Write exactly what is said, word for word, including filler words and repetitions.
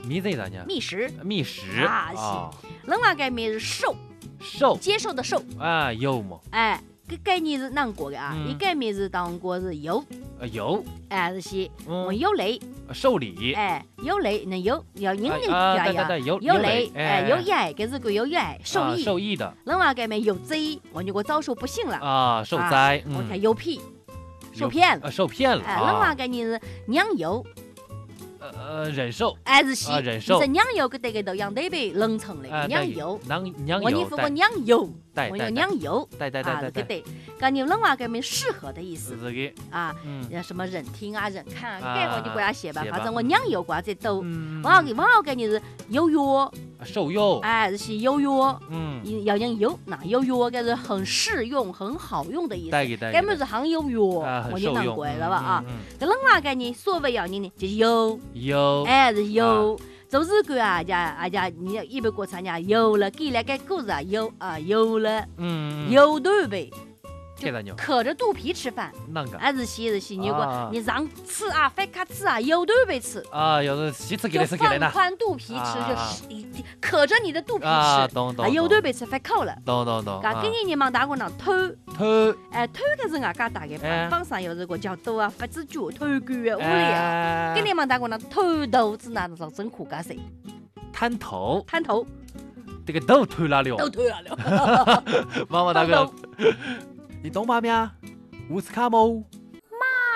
米在哪呢？ 觅食觅食啊是。另外个面是受， 受接受的受啊，有么？ 哎，搿概念是哪过的啊？ 嗯一概念是当过是有， 呃，有， 哎是些，我嗯， 有礼， 受礼， 哎有礼，那有要人的啊， 呀呀， 对对对，有有礼礼，哎有益，搿是个有益受啊益。 受益的另外个面有灾，我如果遭受不幸了， 啊，受灾， 我嗯， 看有骗，受骗了。 啊，受骗了， 哎，另外啊， 个人是娘有， 呃，忍受， 还是些， 啊忍受是娘有搿对个都样对被冷称嘞， 啊， 娘有。 娘娘我你有，带说我娘有，我有带带娘有， 带带带啊， 带带， 搿对，搿你另外个面适合的意思是这个， 啊， 嗯什么忍听啊、忍看啊， 啊搿我就怪写吧， 写吧反正我娘有寡在兜。 嗯， 往后往后搿你是有药， 受诱， 哎，是些有药， 嗯， 要人有，那有药搿是很适用、很好用的意思。 带给带给， 搿么是很有药， 啊， 我就当很受用， 过了吧啊。 嗯， 搿另外搿呢，所谓要人呢就是有， 嗯有， 哎是有。就是讲啊，家啊家，你一般国产讲有了，给了个故事啊有啊有了， 嗯， 有对呗， 给了牛， 可着肚皮吃饭， 那个， 还是些是些，如果啊你让吃啊，非卡吃啊，有对呗吃。 啊，有的洗吃给就来是给来呢， 放宽肚皮吃， 啊就是一可着你的肚皮啊， 吃， 懂懂， 啊有对呗吃发口了。 懂懂懂， 噶今年人忙大过能偷， 偷， 哎偷搿是外加大概哎帮上有这个叫多啊，不知脚偷干的屋里啊。今哎， 年忙大过能偷豆子那种真苦噶噻， 摊头， 摊头这个豆偷哪了？ 都偷了了。 妈妈大豆哥，你懂吗？咩？乌斯卡姆。